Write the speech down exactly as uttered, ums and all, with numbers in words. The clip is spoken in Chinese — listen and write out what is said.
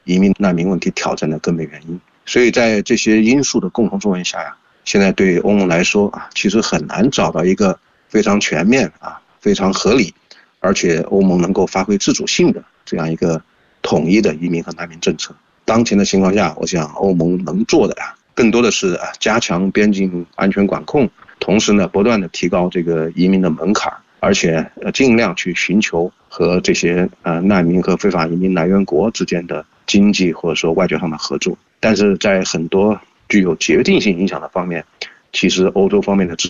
移民难民问题挑战的根本原因。所以在这些因素的共同作用下呀，现在对欧盟来说啊，其实很难找到一个非常全面啊、非常合理，而且欧盟能够发挥自主性的这样一个统一的移民和难民政策。当前的情况下，我想欧盟能做的呀，更多的是啊加强边境安全管控，同时呢，不断的提高这个移民的门槛，而且呃尽量去寻求和这些呃难民和非法移民来源国之间的经济或者说外交上的合作。但是在很多具有决定性影响的方面，其实欧洲方面的